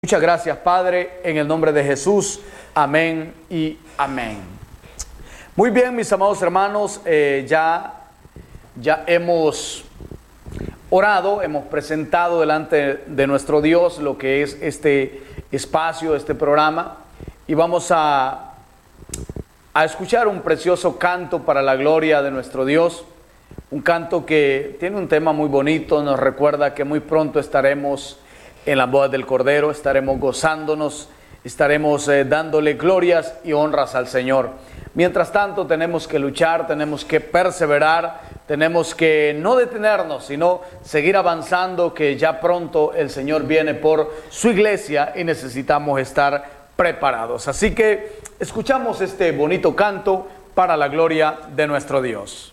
Muchas gracias, Padre, en el nombre de Jesús. Amén y amén. Muy bien, mis amados hermanos, ya hemos orado, hemos presentado delante de nuestro Dios lo que es este espacio, este programa, y vamos a escuchar un precioso canto para la gloria de nuestro Dios, un canto que tiene un tema muy bonito, nos recuerda que muy pronto estaremos en la boda del Cordero, estaremos gozándonos, estaremos dándole glorias y honras al Señor. Mientras tanto tenemos que luchar, tenemos que perseverar, tenemos que no detenernos, sino seguir avanzando, que ya pronto el Señor viene por su iglesia y necesitamos estar preparados. Así que escuchamos este bonito canto para la gloria de nuestro Dios.